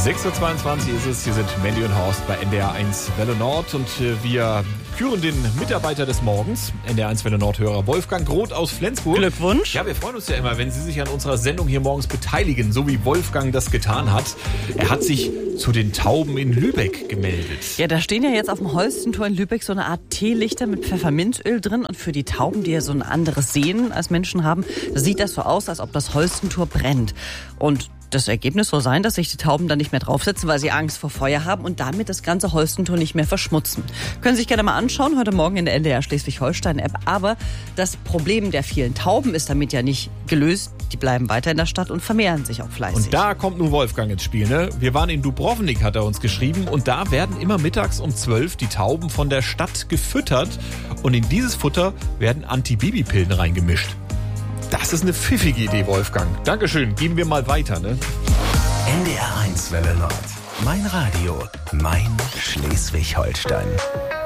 6.22 Uhr ist es. Hier sind Mandy und Horst bei NDR 1 Welle Nord und wir küren den Mitarbeiter des Morgens, NDR 1 Welle Nord-Hörer Wolfgang Groth aus Flensburg. Glückwunsch. Ja, wir freuen uns ja immer, wenn Sie sich an unserer Sendung hier morgens beteiligen, so wie Wolfgang das getan hat. Er hat sich zu den Tauben in Lübeck gemeldet. Ja, da stehen ja jetzt auf dem Holstentor in Lübeck so eine Art Teelichter mit Pfefferminzöl drin. Und für die Tauben, die ja so ein anderes Sehen als Menschen haben, sieht das so aus, als ob das Holstentor brennt. Und das Ergebnis soll sein, dass sich die Tauben dann nicht mehr draufsetzen, weil sie Angst vor Feuer haben und damit das ganze Holstentor nicht mehr verschmutzen. Können Sie sich gerne mal anschauen, heute Morgen in der NDR Schleswig-Holstein-App. Aber das Problem der vielen Tauben ist damit ja nicht gelöst. Die bleiben weiter in der Stadt und vermehren sich auch fleißig. Und da kommt nun Wolfgang ins Spiel, ne? Wir waren in Dubrovnik, hat er uns geschrieben. Und da werden immer mittags um 12 die Tauben von der Stadt gefüttert. Und in dieses Futter werden Antibabypillen reingemischt. Das ist eine pfiffige Idee, Wolfgang. Dankeschön, geben wir mal weiter, ne? NDR 1 Welle Nord. Mein Radio, mein Schleswig-Holstein.